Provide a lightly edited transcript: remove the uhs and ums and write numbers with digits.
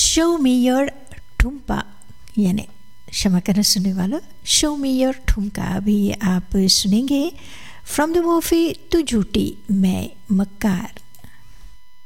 Show me your ठुमका, यानी क्षमा करना सुनने वालों, शो मी योर ठुमका अभी आप सुनेंगे फ्रॉम द मूवी तू झूठी मैं मक्कार।